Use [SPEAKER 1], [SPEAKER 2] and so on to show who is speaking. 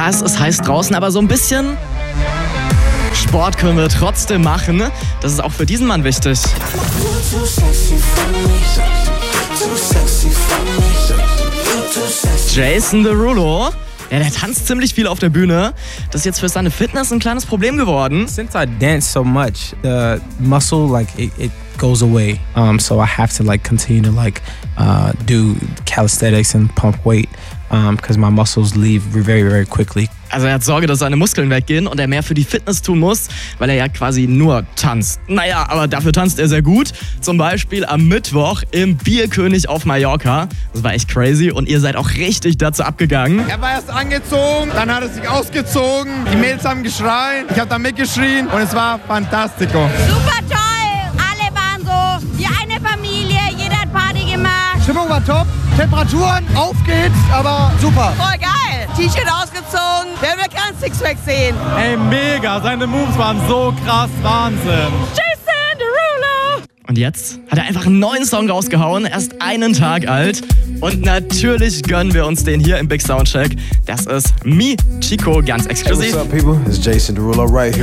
[SPEAKER 1] Ja, es ist heiß draußen, aber so ein bisschen Sport können wir trotzdem machen. Das ist auch für diesen Mann wichtig. Jason Derulo. Ja, der tanzt ziemlich viel auf der Bühne. Das ist jetzt für seine Fitness ein kleines Problem geworden.
[SPEAKER 2] Since I dance so much, the muscle it goes away. So I have to continue to do calisthenics and pump weight because my muscles leave very, very quickly.
[SPEAKER 1] Also er hat Sorge, dass seine Muskeln weggehen und er mehr für die Fitness tun muss, weil er ja quasi nur tanzt. Naja, aber dafür tanzt er sehr gut. Zum Beispiel am Mittwoch im Bierkönig auf Mallorca. Das war echt crazy und ihr seid auch richtig dazu abgegangen.
[SPEAKER 3] Er war erst angezogen, dann hat er sich ausgezogen. Die Mädels haben geschrien, ich habe da mitgeschrien und es war fantastico.
[SPEAKER 4] Super toll, alle waren so wie eine Familie, jeder hat Party gemacht.
[SPEAKER 3] Stimmung war top, Temperaturen aufgehitzt, aber super.
[SPEAKER 4] Voll geil. T-Shirt ausgezogen, wer will keinen Sixpack sehen?
[SPEAKER 5] Ey, mega, seine Moves waren so krass, Wahnsinn.
[SPEAKER 4] Jason Derulo!
[SPEAKER 1] Und jetzt hat er einfach einen neuen Song rausgehauen, erst einen Tag alt. Und natürlich gönnen wir uns den hier im Big Soundcheck. Das ist Me Chico, ganz exklusiv.
[SPEAKER 6] Hey, what's up, people? It's Jason Derulo right here.